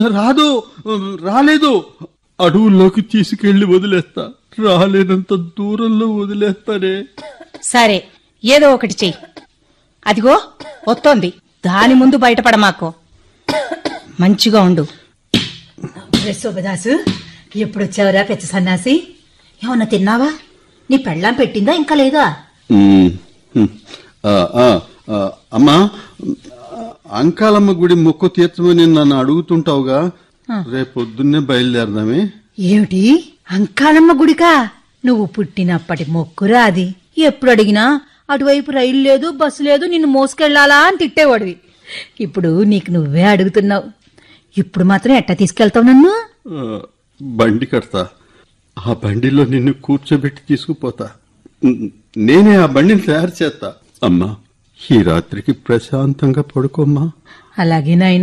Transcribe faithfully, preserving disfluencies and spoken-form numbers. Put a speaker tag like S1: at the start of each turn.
S1: రాదు, రాలేదు. అడవుల్లోకి తీసుకెళ్లి వదిలేస్తా, రాలేనంత దూరంలో వదిలేస్తానే.
S2: సరే, ఏదో ఒకటి చెయ్యి. అదిగో వస్తోంది, దాని ముందు బయటపడ మాకు. మంచిగా ఉండు.
S3: శోభదాసు, ఎప్పుడొచ్చావురా పెచ్చ సన్నాసి? ఏమన్నా తిన్నావా? నీ పెళ్ళాం పెట్టిందా ఇంకా లేదా?
S1: అమ్మా, అంకాలమ్మ గుడి మొక్కు తీర్చమని నన్ను అడుగుతుంటావుగా, రేపొద్దున్నే బయలుదేరదామే.
S3: ఏమిటి, అంకాలమ్మ గుడికా? నువ్వు పుట్టినప్పటి మొక్కురా అది. ఎప్పుడు అడిగినా అటువైపు రైలు లేదు, బస్సు లేదు, నిన్ను మోసుకెళ్లాలా అని తిట్టేవాడివి. ఇప్పుడు నీకు నువ్వే అడుగుతున్నావు. ఇప్పుడు మాత్రం ఎట్టా తీసుకెళ్తావు నన్ను?
S1: బండి కడతా, ఆ బండిలో నిన్ను కూర్చోబెట్టి తీసుకుపోతా. నేనే ఆ బండిని తయారు చేస్తా. అమ్మా, ఈ రాత్రికి ప్రశాంతంగా పడుకోమ్మా.
S3: అలాగే నాయన.